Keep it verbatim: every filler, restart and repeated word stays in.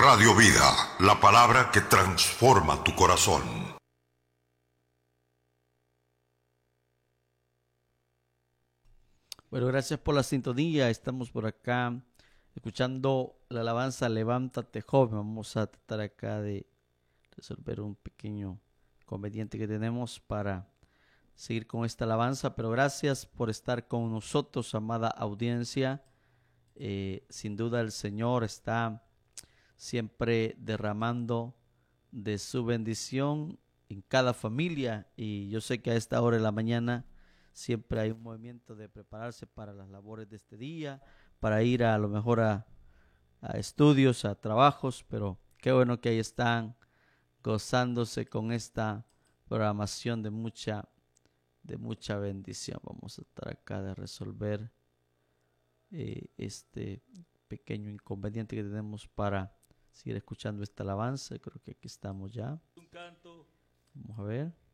Radio Vida, la palabra que transforma tu corazón. Bueno, gracias por la sintonía. Estamos por acá escuchando la alabanza Levántate Joven. Vamos a tratar acá de resolver un pequeño inconveniente que tenemos para seguir con esta alabanza. Pero gracias por estar con nosotros, amada audiencia. Eh, sin duda el Señor está siempre derramando de su bendición en cada familia. Y yo sé que a esta hora de la mañana siempre hay un movimiento de prepararse para las labores de este día, para ir a, a lo mejor a, a estudios, a trabajos, pero qué bueno que ahí están gozándose con esta programación de mucha, de mucha bendición. Vamos a estar acá de resolver eh, este pequeño inconveniente que tenemos para seguir escuchando esta alabanza. Creo que aquí estamos ya. Vamos a ver.